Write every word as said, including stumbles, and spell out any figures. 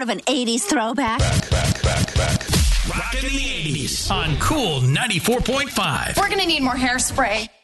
an eighties throwback? Rockin' the eighties on Cool ninety-four point five. We're going to need more hairspray.